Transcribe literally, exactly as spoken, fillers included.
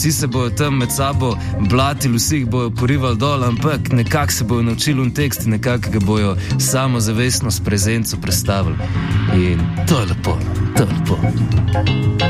vsi se bojo tam med sabo blatili, vsi jih bojo porivali dol, ampak nekako se bojo naučili un tekst in nekako ga bojo samozavestno s prezenco predstavili. In to je lepo, to je lepo.